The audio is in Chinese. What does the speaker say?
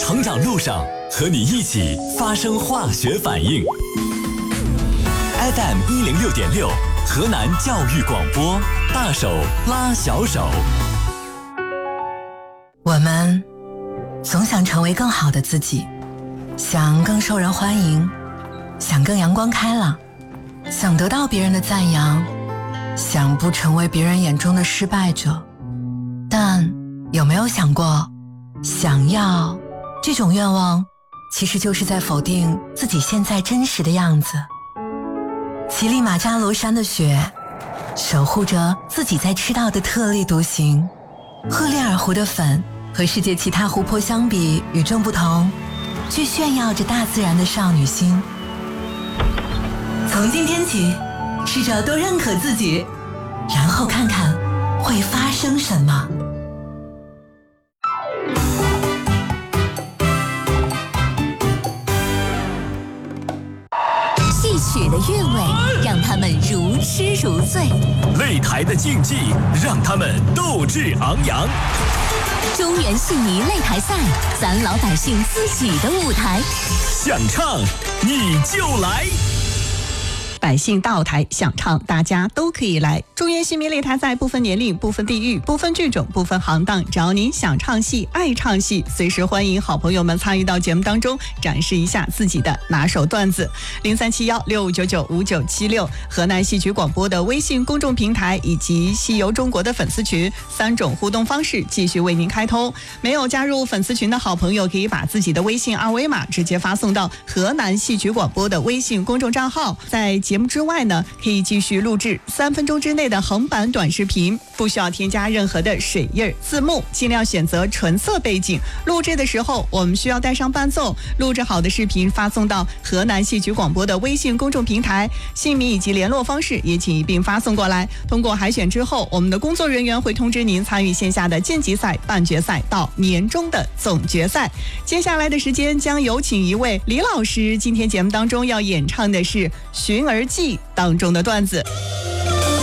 成长路上和你一起发生化学反应。FM 106.6，河南教育广播，大手拉小手。 我们总想成为更好的自己，想更受人欢迎，想更阳光开朗，想得到别人的赞扬，想不成为别人眼中的失败者。但有没有想过，想要这种愿望其实就是在否定自己现在真实的样子。乞力马扎罗山的雪守护着自己在赤道的特立独行，赫列尔湖的粉和世界其他湖泊相比与众不同，却炫耀着大自然的少女心。从今天起，试着多认可自己，然后看看会发生什么。 戏曲的韵味让他们如痴如醉， 擂台的竞技让他们斗志昂扬。 中原戏迷擂台赛，咱老百姓自己的舞台， 想唱你就来。 百姓大舞台，想唱大家都可以来。中原戏迷擂台赛不分年龄，不分地域，不分剧种，不分行当，只要您想唱戏，爱唱戏，随时欢迎好朋友们参与到节目当中，展示一下自己的拿手段子。0371659976，河南戏曲广播的微信公众平台以及戏游中国的粉丝群，3种互动方式继续为您开通。没有加入粉丝群的好朋友，可以把自己的微信二维码直接发送到河南戏曲广播的微信公众账号。在节目之外呢，可以继续录制3分钟之内的横版短视频，不需要添加任何的水印字幕，尽量选择纯色背景。录制的时候我们需要带上伴奏，录制好的视频发送到河南戏曲广播的微信公众平台，姓名以及联络方式也请一并发送过来。通过海选之后，我们的工作人员会通知您参与线下的晋级赛、半决赛到年终的总决赛。接下来的时间将有请一位李老师，今天节目当中要演唱的是《寻儿记》当中的段子。